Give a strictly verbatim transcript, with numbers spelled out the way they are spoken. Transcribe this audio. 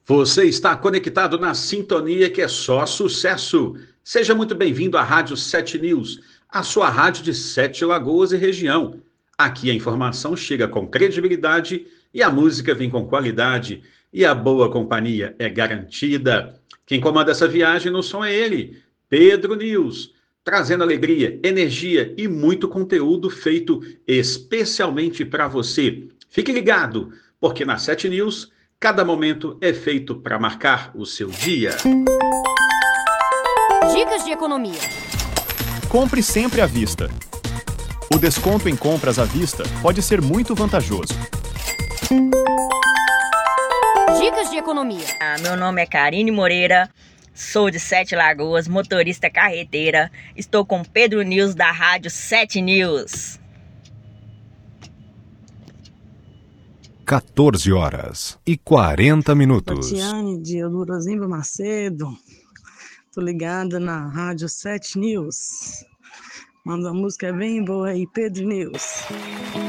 Você está conectado na sintonia que é só sucesso. Seja muito bem-vindo à Rádio Sete News, a sua rádio de Sete Lagoas e região. Aqui a informação chega com credibilidade e a música vem com qualidade e a boa companhia é garantida. Quem comanda essa viagem no som é ele, Pedro News, trazendo alegria, energia e muito conteúdo feito especialmente para você. Fique ligado, porque na Sete News cada momento é feito para marcar o seu dia. Dicas de economia. Compre sempre à vista. O desconto em compras à vista pode ser muito vantajoso. Dicas de economia. Ah, meu nome é Karine Moreira, sou de Sete Lagoas, motorista carreteira. Estou com Pedro News da Rádio Sete News. quatorze horas e quarenta minutos. Tatiane de Eudorosimba Macedo. Tô ligada na Rádio Sete News. Manda uma música bem boa aí, Pedro News.